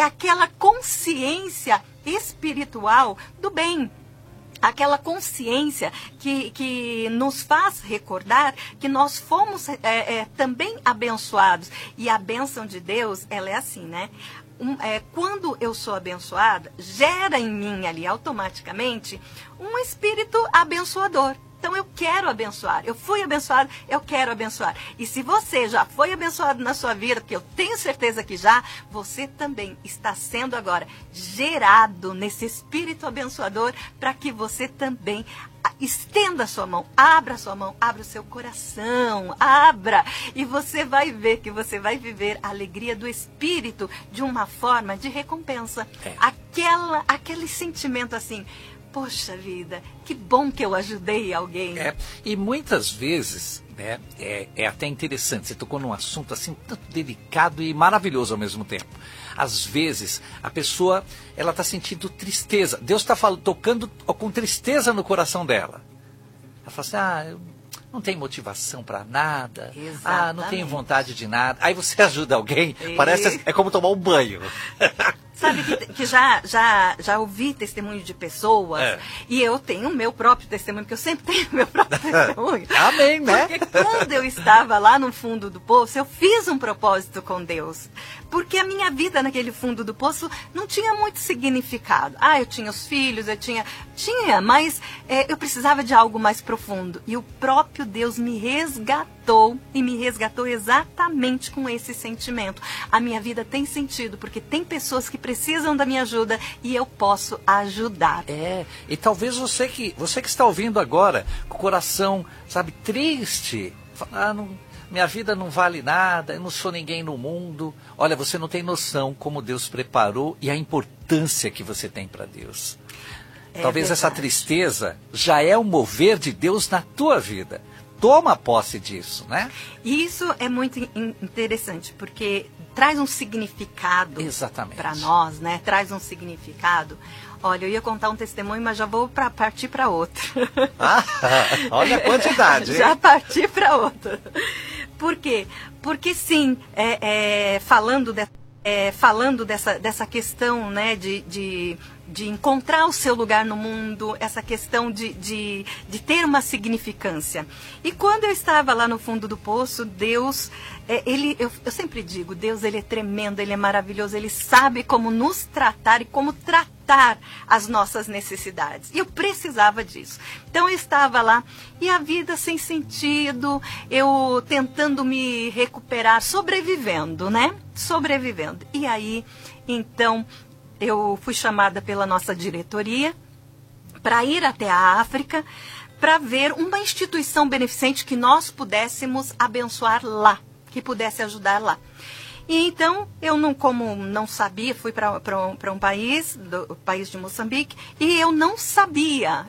aquela consciência espiritual do bem. Aquela consciência que nos faz recordar que nós fomos também abençoados. E a bênção de Deus, ela é assim, né? Quando eu sou abençoada, gera em mim ali automaticamente um espírito abençoador. Então eu quero abençoar, eu fui abençoado, eu quero abençoar. E se você já foi abençoado na sua vida, porque eu tenho certeza que já, você também está sendo agora gerado nesse espírito abençoador para que você também estenda a sua mão, abra o seu coração, abra. E você vai ver que você vai viver a alegria do Espírito de uma forma de recompensa. Aquele sentimento assim... Poxa vida, que bom que eu ajudei alguém. E muitas vezes, né, é até interessante, você tocou num assunto assim, tanto delicado e maravilhoso ao mesmo tempo. Às vezes, a pessoa, ela está sentindo tristeza. Deus está tocando com tristeza no coração dela. Ela fala assim, eu não tenho motivação para nada. Exatamente. Não tenho vontade de nada. Aí você ajuda alguém, parece é como tomar um banho. Sabe que já ouvi testemunho de pessoas, e eu tenho o meu próprio testemunho, porque eu sempre tenho o meu próprio testemunho. Amém, né? Porque quando eu estava lá no fundo do poço, eu fiz um propósito com Deus. Porque a minha vida naquele fundo do poço não tinha muito significado. Eu tinha os filhos, mas eu precisava de algo mais profundo. E o próprio Deus me resgatou, e me resgatou exatamente com esse sentimento. A minha vida tem sentido, porque tem pessoas que precisam da minha ajuda e eu posso ajudar. E talvez você que está ouvindo agora, com o coração, sabe, triste, minha vida não vale nada, eu não sou ninguém no mundo. Olha, você não tem noção como Deus preparou e a importância que você tem para Deus. Talvez essa tristeza já é o mover de Deus na tua vida. Toma posse disso, né? E isso é muito interessante, porque traz um significado para nós, né? Traz um significado. Olha, eu ia contar um testemunho, mas já vou partir para outro. Olha a quantidade, hein? Já parti para outro. Por quê? Porque sim, falando dessa questão, né, de encontrar o seu lugar no mundo, essa questão de ter uma significância. E quando eu estava lá no fundo do poço, Deus, eu sempre digo, Deus, ele é tremendo, ele é maravilhoso, ele sabe como nos tratar e como tratar as nossas necessidades. E eu precisava disso. Então eu estava lá e a vida sem sentido, eu tentando me recuperar, sobrevivendo, né? Sobrevivendo. E aí, então, eu fui chamada pela nossa diretoria para ir até a África para ver uma instituição beneficente que nós pudéssemos abençoar lá, que pudesse ajudar lá. E então, como não sabia, fui para um país, o país de Moçambique, e eu não sabia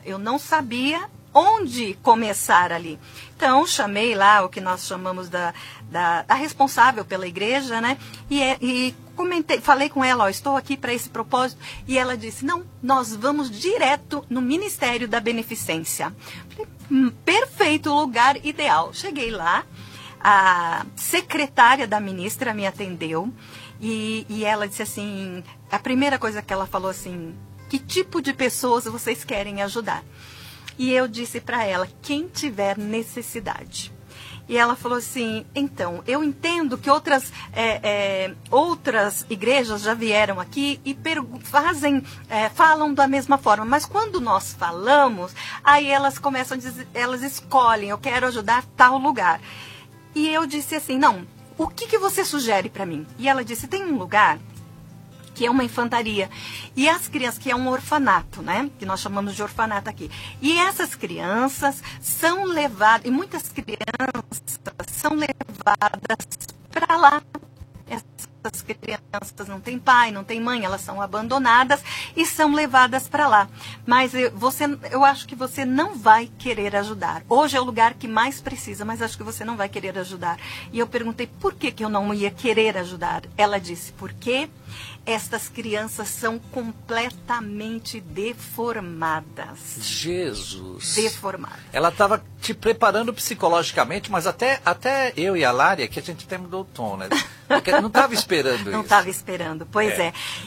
onde começar ali. Então, chamei lá o que nós chamamos da responsável pela igreja, né? E falei com ela, estou aqui para esse propósito. E ela disse, não, nós vamos direto no Ministério da Beneficência. Falei, perfeito, lugar ideal. Cheguei lá, a secretária da ministra me atendeu e ela disse assim, a primeira coisa que ela falou assim, que tipo de pessoas vocês querem ajudar? E eu disse para ela, quem tiver necessidade. E ela falou assim, então, eu entendo que outras igrejas já vieram aqui e falam da mesma forma, mas quando nós falamos, aí elas começam a dizer, elas escolhem, eu quero ajudar tal lugar. E eu disse assim, não, o que você sugere para mim? E ela disse, tem um lugar que é uma infantaria, e as crianças, que é um orfanato, né, que nós chamamos de orfanato aqui, e essas crianças são levadas, e muitas crianças são levadas para lá. Essas crianças não têm pai, não têm mãe, elas são abandonadas e são levadas para lá. Mas eu acho que você não vai querer ajudar. Hoje é o lugar que mais precisa, mas acho que você não vai querer ajudar. E eu perguntei por que eu não ia querer ajudar. Ela disse, porque estas crianças são completamente deformadas. Jesus! Deformadas. Ela estava te preparando psicologicamente, mas até eu e a Lária, que a gente até mudou o tom, né? Porque não estava esperando isso. Não estava esperando, pois é.